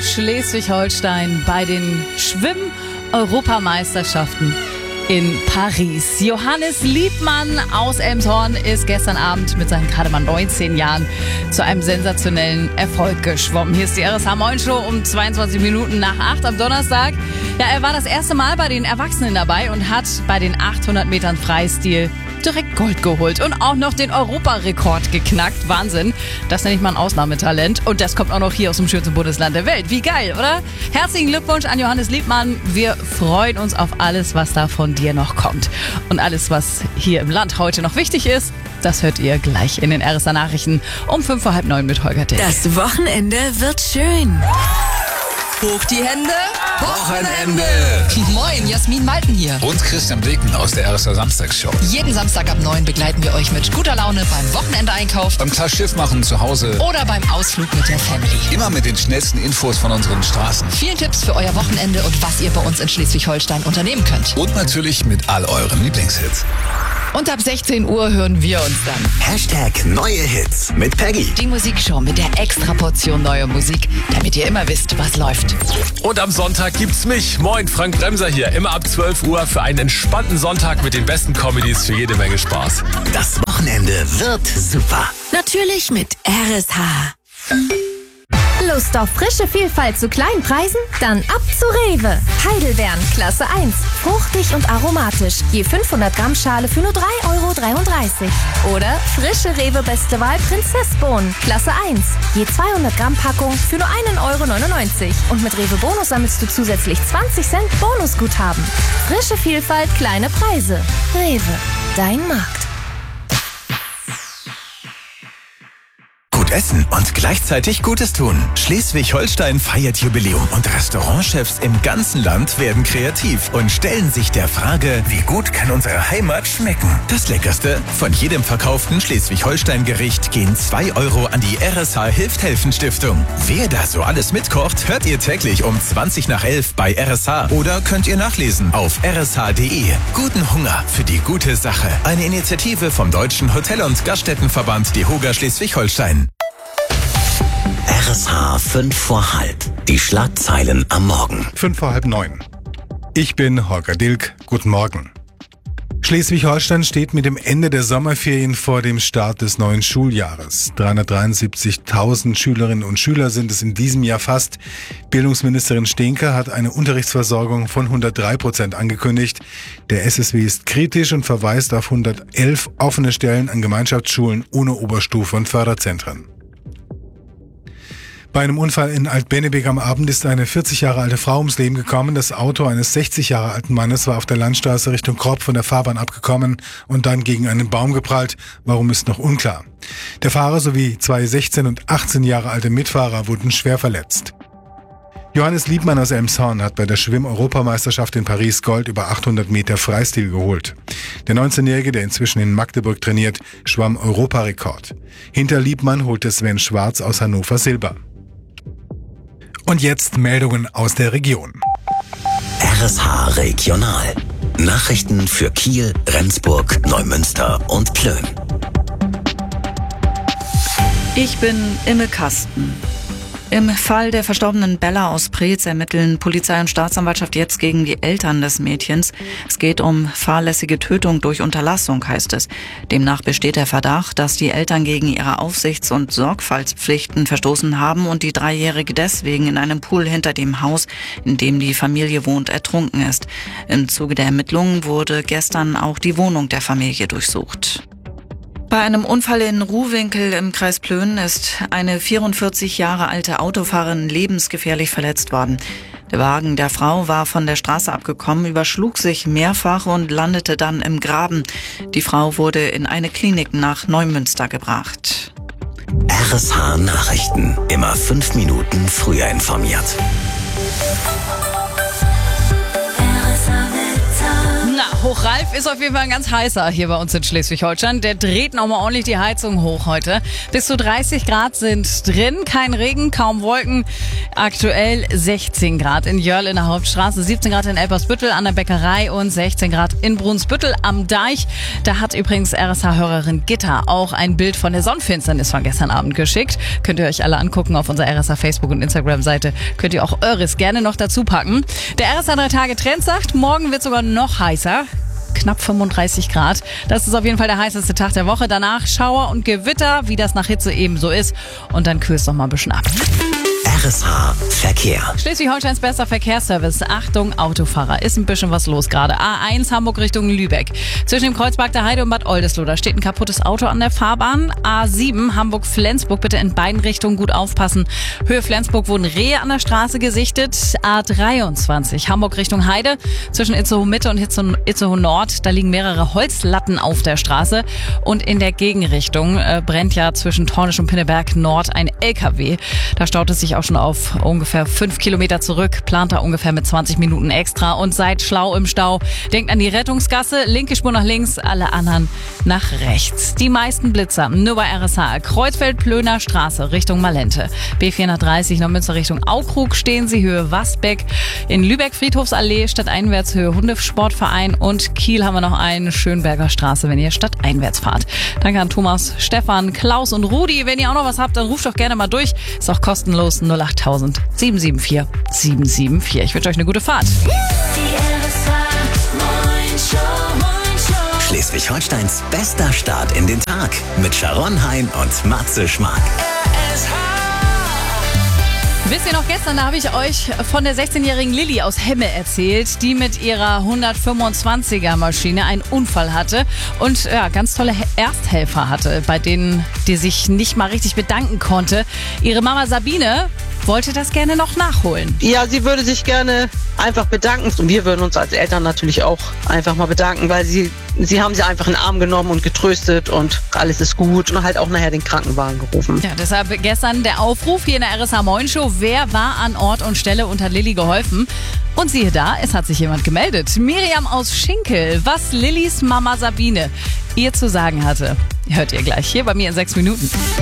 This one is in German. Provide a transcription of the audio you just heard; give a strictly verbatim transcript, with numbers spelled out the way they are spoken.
Schleswig-Holstein bei den Schwimm-Europameisterschaften in Paris. Johannes Liebmann aus Elmshorn ist gestern Abend mit seinen gerade mal neunzehn Jahren zu einem sensationellen Erfolg geschwommen. Hier ist die R S H Moin Show um zweiundzwanzig Minuten nach acht am Donnerstag. Ja, er war das erste Mal bei den Erwachsenen dabei und hat bei den achthundert Metern Freistil direkt Gold geholt und auch noch den Europarekord geknackt. Wahnsinn. Das nenne ich mal ein Ausnahmetalent. Und das kommt auch noch hier aus dem schönsten Bundesland der Welt. Wie geil, oder? Herzlichen Glückwunsch an Johannes Liebmann. Wir freuen uns auf alles, was da von dir noch kommt. Und alles, was hier im Land heute noch wichtig ist, das hört ihr gleich in den R S A Nachrichten um fünf vor halb neun mit Holger Dick. Das Wochenende wird schön. Hoch die Hände. Wochenende. Moin, Jasmin Malten hier. Und Christian Beken aus der R S A Samstagsshow. Jeden Samstag ab neun begleiten wir euch mit guter Laune beim Wochenendeinkauf, Beim klar Schiff machen zu Hause. oder beim Ausflug mit der Family. Immer mit den schnellsten Infos von unseren Straßen. Vielen Tipps für euer Wochenende und was ihr bei uns in Schleswig-Holstein unternehmen könnt. Und natürlich mit all euren Lieblingshits. Und ab sechzehn Uhr hören wir uns dann. Hashtag neue Hits mit Peggy. Die Musikshow mit der extra Portion neuer Musik, damit ihr immer wisst, was läuft. Und am Sonntag gibt's mich. Moin, Frank Bremser hier. Immer ab zwölf Uhr für einen entspannten Sonntag mit den besten Comedies für jede Menge Spaß. Das Wochenende wird super. Natürlich mit R S H. Lust auf frische Vielfalt zu kleinen Preisen? Dann ab zu Rewe. Heidelbeeren, Klasse eins. Fruchtig und aromatisch. Je fünfhundert Gramm Schale für nur drei Euro dreiunddreißig. Oder frische Rewe Beste Wahl Prinzessbohnen, Klasse eins. Je zweihundert Gramm Packung für nur einen Euro neunundneunzig. Und mit Rewe Bonus sammelst du zusätzlich zwanzig Cent Bonusguthaben. Frische Vielfalt, kleine Preise. Rewe, dein Markt. Gut essen und gleichzeitig Gutes tun. Schleswig-Holstein feiert Jubiläum und Restaurantchefs im ganzen Land werden kreativ und stellen sich der Frage, wie gut kann unsere Heimat schmecken? Das Leckerste von jedem verkauften Schleswig-Holstein-Gericht gehen zwei Euro an die R S H Hilft-Helfen-Stiftung. Wer da so alles mitkocht, hört ihr täglich um zwanzig nach elf bei R S H oder könnt ihr nachlesen auf r s h punkt d e. Guten Hunger für die gute Sache. Eine Initiative vom Deutschen Hotel- und Gaststättenverband DEHOGA Schleswig-Holstein. R S H fünf vor halb. Die Schlagzeilen am Morgen. Fünf vor halb neun. Ich bin Holger Dilk. Guten Morgen. Schleswig-Holstein steht mit dem Ende der Sommerferien vor dem Start des neuen Schuljahres. dreihundertdreiundsiebzigtausend Schülerinnen und Schüler sind es in diesem Jahr fast. Bildungsministerin Steenke hat eine Unterrichtsversorgung von hundertdrei Prozent angekündigt. Der S S W ist kritisch und verweist auf hundertelf offene Stellen an Gemeinschaftsschulen ohne Oberstufe und Förderzentren. Bei einem Unfall in Alt-Bennebeek am Abend ist eine vierzig Jahre alte Frau ums Leben gekommen. Das Auto eines sechzig Jahre alten Mannes war auf der Landstraße Richtung Kropp von der Fahrbahn abgekommen und dann gegen einen Baum geprallt. Warum ist noch unklar. Der Fahrer sowie zwei sechzehn und achtzehn Jahre alte Mitfahrer wurden schwer verletzt. Johannes Liebmann aus Elmshorn hat bei der Schwimm-Europameisterschaft in Paris Gold über achthundert Meter Freistil geholt. Der neunzehnjährige, der inzwischen in Magdeburg trainiert, schwamm Europarekord. Hinter Liebmann holte Sven Schwarz aus Hannover Silber. Und jetzt Meldungen aus der Region. R S H Regional. Nachrichten für Kiel, Rendsburg, Neumünster und Plön. Ich bin Imme Kasten. Im Fall der verstorbenen Bella aus Preetz ermitteln Polizei und Staatsanwaltschaft jetzt gegen die Eltern des Mädchens. Es geht um fahrlässige Tötung durch Unterlassung, heißt es. Demnach besteht der Verdacht, dass die Eltern gegen ihre Aufsichts- und Sorgfaltspflichten verstoßen haben und die Dreijährige deswegen in einem Pool hinter dem Haus, in dem die Familie wohnt, ertrunken ist. Im Zuge der Ermittlungen wurde gestern auch die Wohnung der Familie durchsucht. Bei einem Unfall in Ruhwinkel im Kreis Plön ist eine vierundvierzig Jahre alte Autofahrerin lebensgefährlich verletzt worden. Der Wagen der Frau war von der Straße abgekommen, überschlug sich mehrfach und landete dann im Graben. Die Frau wurde in eine Klinik nach Neumünster gebracht. R S H Nachrichten. Immer fünf Minuten früher informiert. Na, Hochralf ist auf jeden Fall ein ganz heißer hier bei uns in Schleswig-Holstein. Der dreht nochmal ordentlich die Heizung hoch heute. Bis zu dreißig Grad sind drin, kein Regen, kaum Wolken. Aktuell sechzehn Grad in Jörl in der Hauptstraße, siebzehn Grad in Elbersbüttel an der Bäckerei und sechzehn Grad in Brunsbüttel am Deich. Da hat übrigens R S H-Hörerin Gitta auch ein Bild von der Sonnenfinsternis von gestern Abend geschickt. Könnt ihr euch alle angucken auf unserer R S H Facebook- und Instagram-Seite. Könnt ihr auch eures gerne noch dazu packen. Der R S H drei Tage Trend sagt, morgen wird sogar noch heißer. Knapp fünfunddreißig Grad. Das ist auf jeden Fall der heißeste Tag der Woche. Danach Schauer und Gewitter, wie das nach Hitze eben so ist. Und dann kühlt's noch mal ein bisschen ab. R S H Verkehr. Schleswig-Holsteins bester Verkehrsservice. Achtung, Autofahrer. Ist ein bisschen was los gerade. A eins Hamburg Richtung Lübeck. Zwischen dem Kreuzberg der Heide und Bad Oldesloe. Da steht ein kaputtes Auto an der Fahrbahn. A sieben Hamburg-Flensburg. Bitte in beiden Richtungen gut aufpassen. Höhe Flensburg wurden Rehe an der Straße gesichtet. A dreiundzwanzig Hamburg Richtung Heide. Zwischen Itzehoe Mitte und Itzehoe Nord. Da liegen mehrere Holzlatten auf der Straße. Und in der Gegenrichtung äh, brennt ja zwischen Tornisch und Pinneberg Nord ein L K W. Da staut es sich auch schon auf ungefähr fünf Kilometer zurück, plant er ungefähr mit zwanzig Minuten extra und seid schlau im Stau. Denkt an die Rettungsgasse, linke Spur nach links, alle anderen nach rechts. Die meisten Blitzer nur bei R S H. Kreuzfeld-Plöner Straße Richtung Malente. B vierhundertdreißig Neumünster Richtung Aukrug stehen sie, Höhe Wasbeck. In Lübeck Friedhofsallee stadteinwärts Höhe Hundesportverein und Kiel haben wir noch einen Schönberger Straße, wenn ihr stadteinwärts fahrt. Danke an Thomas, Stefan, Klaus und Rudi. Wenn ihr auch noch was habt, dann ruft doch gerne mal durch. Ist auch kostenlos. null achttausend sieben sieben vier sieben sieben vier. Ich wünsche euch eine gute Fahrt. Schleswig-Holsteins bester Start in den Tag mit Sharon Hein und Matze Schmark. Wisst ihr noch, gestern, da habe ich euch von der sechzehnjährigen Lilly aus Hemme erzählt, die mit ihrer hundertfünfundzwanziger Maschine einen Unfall hatte und ja, ganz tolle Ersthelfer hatte, bei denen die sich nicht mal richtig bedanken konnte. Ihre Mama Sabine wollte das gerne noch nachholen. Ja, sie würde sich gerne einfach bedanken und wir würden uns als Eltern natürlich auch einfach mal bedanken, weil sie, sie haben sie einfach in den Arm genommen und getröstet und alles ist gut und halt auch nachher den Krankenwagen gerufen. Ja, deshalb gestern der Aufruf hier in der R S H Moin Show. Wer war an Ort und Stelle und hat Lilly geholfen? Und siehe da, es hat sich jemand gemeldet. Miriam aus Schinkel, was Lillys Mama Sabine ihr zu sagen hatte, hört ihr gleich hier bei mir in sechs Minuten.